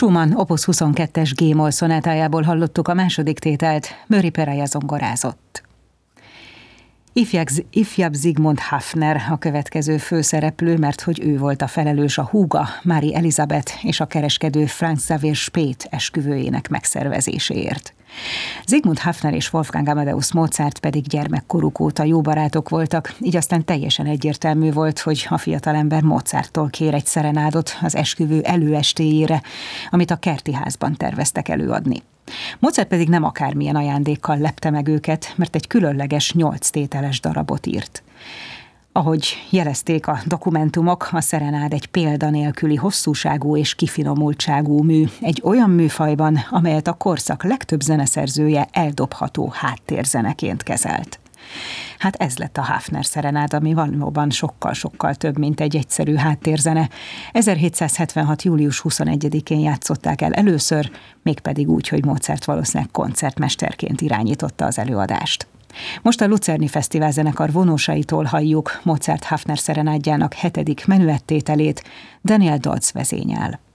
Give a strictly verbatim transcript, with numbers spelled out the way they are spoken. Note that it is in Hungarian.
Schumann Opus huszonkettes G-moll szonátájából hallottuk a második tételt, Murray Peraja zongorázott. Ifjabb, ifjabb Zsigmond Hafner a következő főszereplő, mert hogy ő volt a felelős a húga, Mári Elizabeth és a kereskedő Franz Xaver Speth esküvőjének megszervezéséért. Zsigmond Hafner és Wolfgang Amadeus Mozart pedig gyermekkoruk óta jó barátok voltak, így aztán teljesen egyértelmű volt, hogy a fiatalember Mozarttól kér egy szerenádot az esküvő előestéjére, amit a kerti házban terveztek előadni. Mozart pedig nem akármilyen ajándékkal lepte meg őket, mert egy különleges nyolc tételes darabot írt. Ahogy jelezték a dokumentumok, a szerenád egy példanélküli hosszúságú és kifinomultságú mű, egy olyan műfajban, amelyet a korszak legtöbb zeneszerzője eldobható háttérzeneként kezelt. Hát ez lett a Hafner szerenád, ami valóban sokkal-sokkal több, mint egy egyszerű háttérzene. ezerhétszázhetvenhat július huszonegyedikén játszották el először, mégpedig úgy, hogy Mozart valószínűleg koncertmesterként irányította az előadást. Most a Lucerni Fesztivál zenekar vonósaitól halljuk Mozart Hafner szerenádjának hetedik menüettételét, Daniel Dodds vezényel.